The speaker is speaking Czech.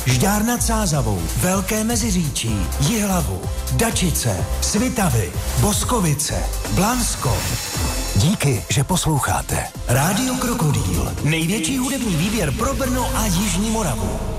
Žďár nad Sázavou, Velké Meziříčí, Jihlavu, Dačice, Svitavy, Boskovice, Blansko. Díky, že posloucháte. Rádio Krokodýl. Největší hudební výběr pro Brno a Jižní Moravu.